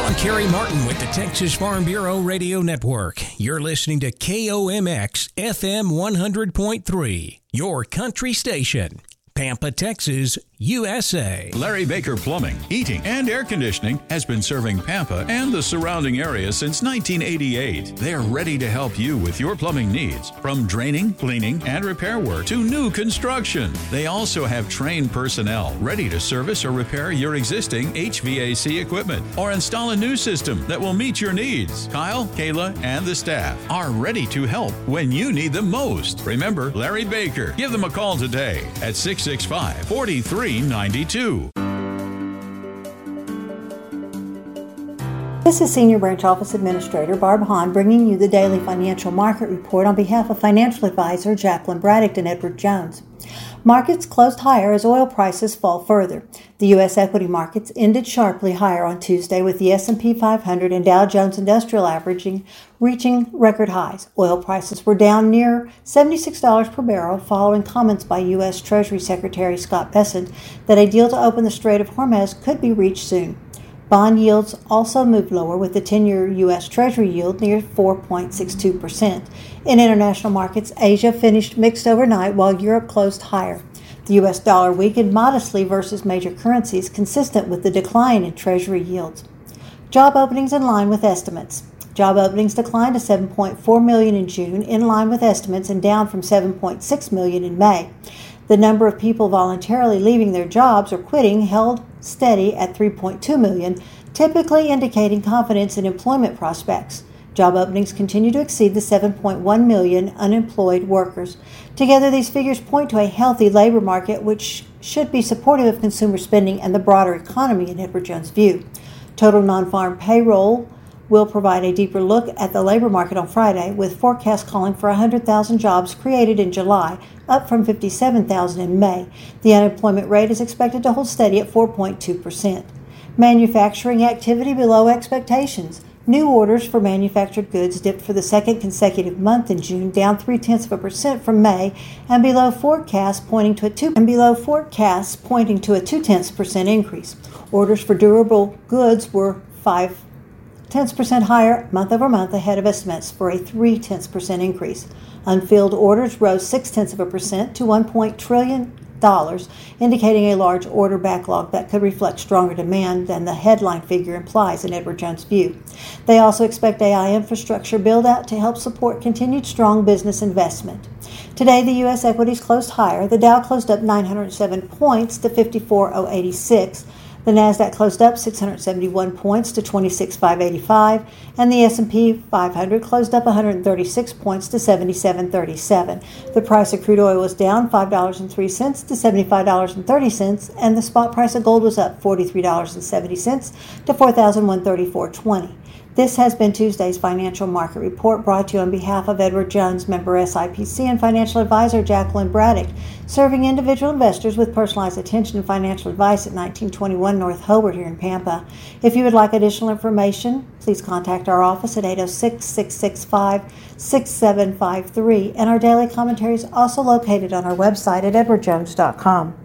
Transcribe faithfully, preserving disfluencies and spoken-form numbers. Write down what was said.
I'm Kerry Martin with the Texas Farm Bureau Radio Network. You're listening to K O M X F M one hundred point three, your country station. Pampa, Texas, U S A. Larry Baker Plumbing, Heating, and Air Conditioning has been serving Pampa and the surrounding area since nineteen eighty-eight. They're ready to help you with your plumbing needs, from draining, cleaning, and repair work to new construction. They also have trained personnel ready to service or repair your existing H V A C equipment or install a new system that will meet your needs. Kyle, Kayla, and the staff are ready to help when you need them most. Remember Larry Baker. Give them a call today at six six five, four three nine two. This is Senior Branch Office Administrator Barb Hahn bringing you the daily financial market report on behalf of financial advisor Jacqueline Braddock and Edward Jones. Markets closed higher as oil prices fall further. The U S equity markets ended sharply higher on Tuesday with the S and P five hundred and Dow Jones Industrial averaging reaching record highs. Oil prices were down near seventy-six dollars per barrel following comments by U S Treasury Secretary Scott Bessent that a deal to open the Strait of Hormuz could be reached soon. Bond yields also moved lower with the ten-year U S Treasury yield near four point six two percent. In international markets, Asia finished mixed overnight while Europe closed higher. The U S dollar weakened modestly versus major currencies, consistent with the decline in Treasury yields. Job openings in line with estimates. Job openings declined to seven point four million in June, in line with estimates and down from seven point six million in May. The number of people voluntarily leaving their jobs or quitting held steady at three point two million, typically indicating confidence in employment prospects. Job openings continue to exceed the seven point one million unemployed workers. Together, these figures point to a healthy labor market, which should be supportive of consumer spending and the broader economy in Edward Jones' view. Total non-farm payroll will provide a deeper look at the labor market on Friday, with forecasts calling for one hundred thousand jobs created in July, up from fifty-seven thousand in May. The unemployment rate is expected to hold steady at four point two percent. Manufacturing activity below expectations. New orders for manufactured goods dipped for the second consecutive month in June, down three-tenths of a percent from May, and below forecasts pointing to a two and below forecasts pointing to a two-tenths percent increase. Orders for durable goods were five tenths percent higher month over month, ahead of estimates for a three tenths percent increase. Unfilled orders rose six tenths of a percent to one point trillion dollars, indicating a large order backlog that could reflect stronger demand than the headline figure implies in Edward Jones' view. They also expect A I infrastructure build-out to help support continued strong business investment. Today, the U S equities closed higher. The Dow closed up nine hundred seven points to fifty-four thousand eighty-six. The Nasdaq closed up six hundred seventy-one points to twenty-six thousand five hundred eighty-five, and the S and P five hundred closed up one hundred thirty-six points to seventy-seven thirty-seven. The price of crude oil was down five dollars and three cents to seventy-five dollars and thirty cents, and the spot price of gold was up forty-three dollars and seventy cents to four thousand one hundred thirty-four dollars and twenty cents. This has been Tuesday's Financial Market Report, brought to you on behalf of Edward Jones, member S I P C, and financial advisor Jacqueline Braddock, serving individual investors with personalized attention and financial advice at nineteen twenty-one North Hobart here in Pampa. If you would like additional information, please contact our office at eight oh six, six six five, six seven five three, and our daily commentary is also located on our website at edward jones dot com.